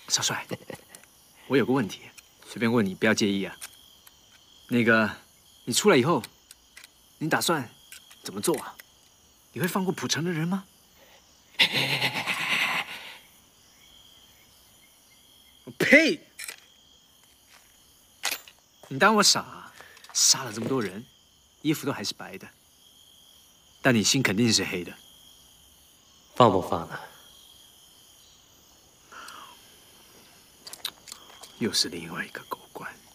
少帅，我有个问题，随便问你，不要介意啊。那个，你出来以后，你打算怎么做啊？你会放过浦城的人吗？呸！你当我傻啊？杀了这么多人，衣服都还是白的，但你心肯定是黑的。 放不放呢？ 又是另外一个狗官。